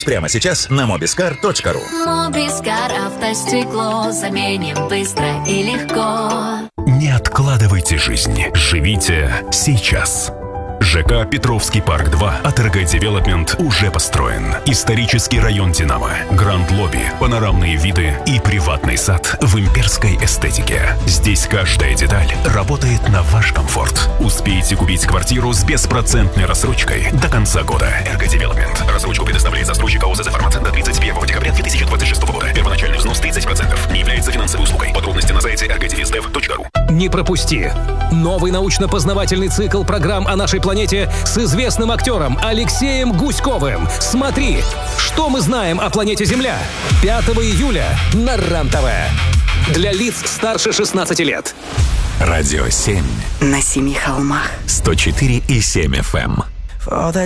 Прямо сейчас на mobiscar.ru. Мобискар автостекло заменим быстро и легко. Не откладывайте жизнь. Живите сейчас. ЖК «Петровский парк 2» от РГ Девелопмент уже построен. Исторический район Динамо, гранд-лобби, панорамные виды и приватный сад в имперской эстетике. Здесь каждая деталь работает на ваш комфорт. Успейте купить квартиру с беспроцентной рассрочкой до конца года. РГ Девелопмент. Рассрочку предоставляет застройщик ОЗ «Формат» до 31 декабря 2026 года. Первоначальный взнос 30%. Не является финансовой услугой. Подробности на сайте rgdevsdev.ru. Не пропусти! Новый научно-познавательный цикл программ о нашей планете с известным актером Алексеем Гуськовым. Смотри, что мы знаем о планете Земля. 5 июля на РЕН-ТВ. Для лиц старше 16 лет. Радио 7. На 7 холмах. 104,7 FM.